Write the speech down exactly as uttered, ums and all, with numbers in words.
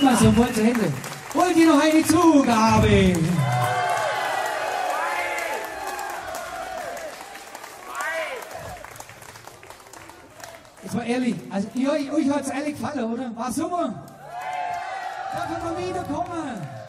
mal so, wollt ihr Hände. Wollt ihr noch eine Zugabe? Jetzt mal ehrlich, also ihr, euch hat es ehrlich gefallen, oder? War super? Darf ich mal wiederkommen?